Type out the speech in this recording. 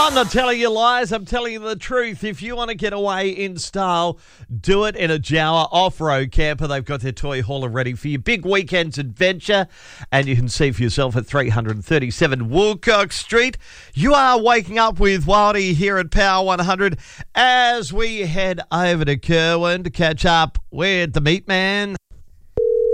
I'm not telling you lies, I'm telling you the truth. If you want to get away in style, do it in a Jawa off-road camper. They've got their toy hauler ready for your big weekend's adventure, and you can see for yourself at 337 Woolcock Street. You are waking up with Wildy here at Power 100 as we head over to Kerwin to catch up with the Meat Man.